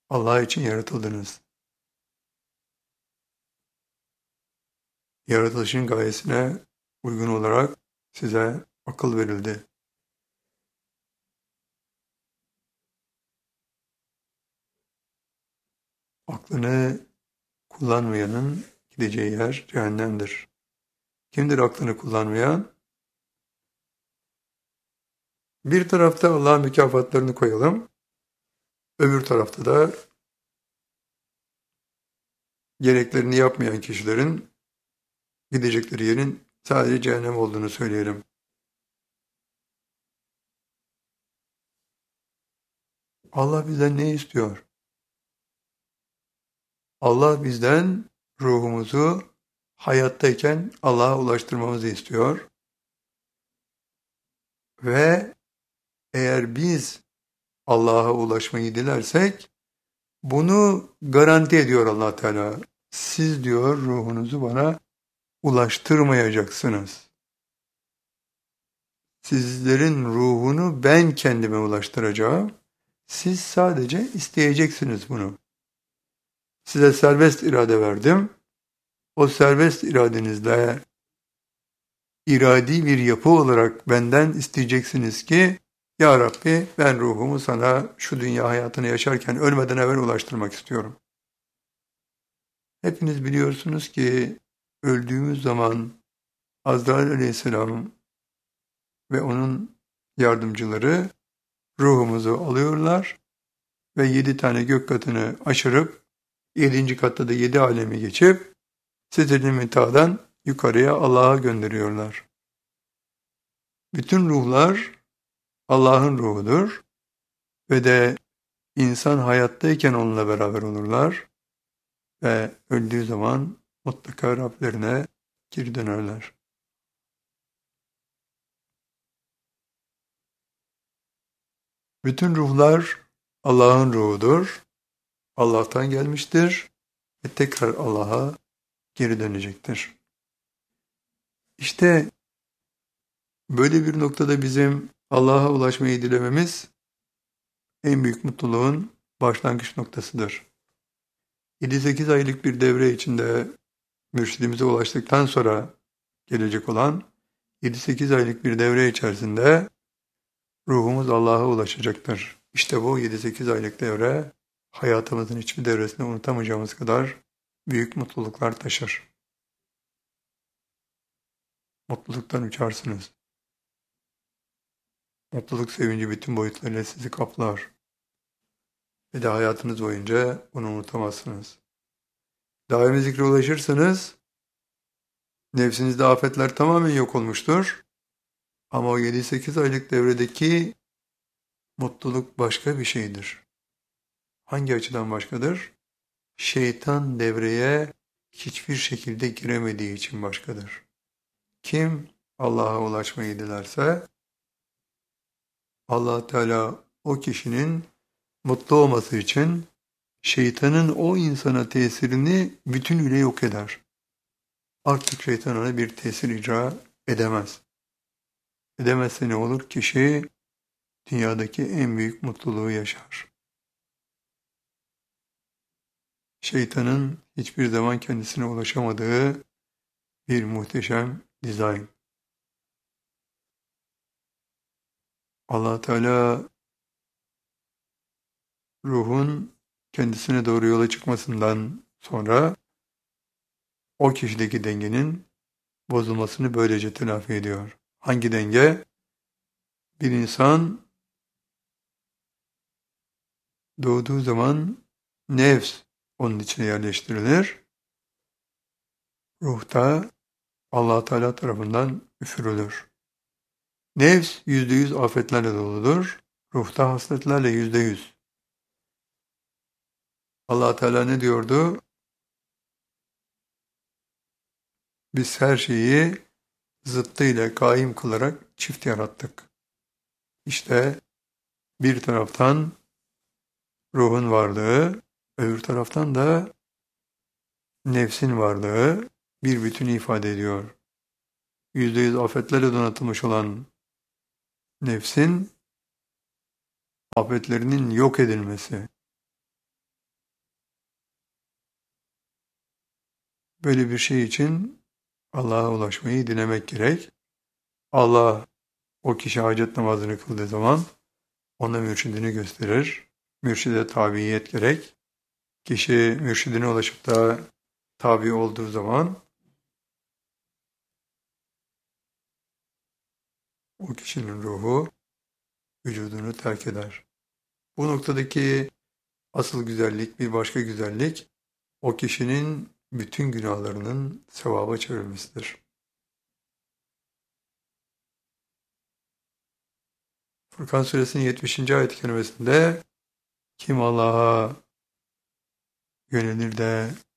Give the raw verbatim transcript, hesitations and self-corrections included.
Allah için yaratıldınız. Yaratılışın gayesine uygun olarak size akıl verildi. Aklını kullanmayanın gideceği yer cehennemdir. Kimdir aklını kullanmayan? Bir tarafta Allah'ın mükafatlarını koyalım. Öbür tarafta da gereklerini yapmayan kişilerin gidecekleri yerin sadece cehennem olduğunu söyleyelim. Allah bizden ne istiyor? Allah bizden ruhumuzu hayattayken Allah'a ulaştırmamızı istiyor. Ve eğer biz Allah'a ulaşmayı dilersek bunu garanti ediyor Allah Teala. Siz diyor ruhunuzu bana ulaştırmayacaksınız. Sizlerin ruhunu ben kendime ulaştıracağım. Siz sadece isteyeceksiniz bunu. Size serbest irade verdim. O serbest iradenizle iradi bir yapı olarak benden isteyeceksiniz ki Ya Rabbi ben ruhumu sana şu dünya hayatını yaşarken ölmeden evvel ulaştırmak istiyorum. Hepiniz biliyorsunuz ki öldüğümüz zaman Azrail Aleyhisselam ve onun yardımcıları ruhumuzu alıyorlar ve yedi tane gök katını aşırıp yedinci katta da yedi alemi geçip Sidr-i Müntaha'dan yukarıya Allah'a gönderiyorlar. Bütün ruhlar Allah'ın ruhudur ve de insan hayattayken onunla beraber olurlar ve öldüğü zaman mutlaka Rablerine geri dönerler. Bütün ruhlar Allah'ın ruhudur, Allah'tan gelmiştir ve tekrar Allah'a geri dönecektir. İşte böyle bir noktada bizim Allah'a ulaşmayı dilememiz en büyük mutluluğun başlangıç noktasıdır. yedi sekiz aylık bir devre içinde mürşidimize ulaştıktan sonra gelecek olan yedi sekiz aylık bir devre içerisinde ruhumuz Allah'a ulaşacaktır. İşte bu yedi sekiz aylık devre hayatımızın hiçbir devresinde unutamayacağımız kadar büyük mutluluklar taşır. Mutluluktan uçarsınız. Mutluluk sevinci bütün boyutlarıyla sizi kaplar. Ve de hayatınız boyunca bunu unutamazsınız. Daimi zikre ulaşırsanız nefsinizde afetler tamamen yok olmuştur. Ama o yedi sekiz aylık devredeki mutluluk başka bir şeydir. Hangi açıdan başkadır? Şeytan devreye hiçbir şekilde giremediği için başkadır. Kim Allah'a ulaşmayı dilerse Allah Teala o kişinin mutlu olması için şeytanın o insana tesirini bütünüyle yok eder. Artık şeytan ona bir tesir icra edemez. Edemezse ne olur? Kişi dünyadaki en büyük mutluluğu yaşar. Şeytanın hiçbir zaman kendisine ulaşamadığı bir muhteşem dizayn. Allah Teala ruhun kendisine doğru yola çıkmasından sonra o kişideki dengenin bozulmasını böylece telafi ediyor. Hangi denge? Bir insan doğduğu zaman nefs onun içine yerleştirilir. Ruhta Allah Teala tarafından üfürülür. Nefs yüzde yüz afetlerle doludur. Ruhta hasletlerle yüzde yüz. Allah Teala ne diyordu? Biz her şeyi zıttıyla kaim kılarak çift yarattık. İşte bir taraftan ruhun varlığı, öbür taraftan da nefsin varlığı bir bütünü ifade ediyor. Yüzde yüz afetlerle donatılmış olan nefsin afetlerinin yok edilmesi, Böyle bir şey için Allah'a ulaşmayı dilemek gerek. Allah o kişi hacet namazını kıldığı zaman ona mürşidini gösterir. Mürşide tabiyet gerek. Kişi mürşidine ulaşıp da tabi olduğu zaman o kişinin ruhu vücudunu terk eder. Bu noktadaki asıl güzellik, bir başka güzellik, o kişinin bütün günahlarının sevaba çevrilmesidir. Furkan Suresinin yetmişinci ayet-i kerimesinde kim Allah'a yönelir de